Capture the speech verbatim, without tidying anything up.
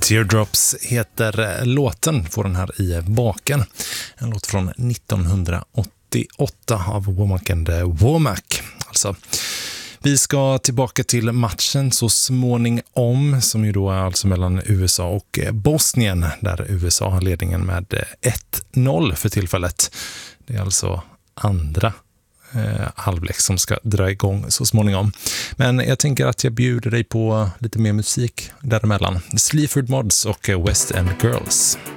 Teardrops heter låten, får den här i baken. En låt från nittonhundraåttioåtta av Womack and Womack. Alltså, vi ska tillbaka till matchen så småningom, som ju då är alltså mellan U S A och Bosnien, där U S A har ledningen med ett noll för tillfället. Det är alltså andra eh, halvlek som ska dra igång så småningom. Men jag tänker att jag bjuder dig på lite mer musik däremellan. Sleaford Mods och West End Girls.